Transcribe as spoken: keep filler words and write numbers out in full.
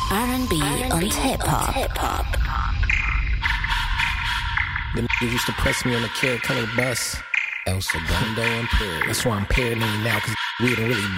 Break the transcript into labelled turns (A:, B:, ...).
A: R and B and hip hop. Hip hop.
B: The niggas used to press me on the Carrot County bus. El Segundo Imperial. That's why I'm paranoid now, cause we didn't really